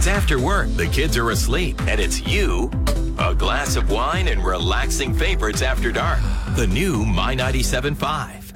after work, the kids are asleep, and it's you, a glass of wine, and relaxing favorites after dark. The new My 97.5.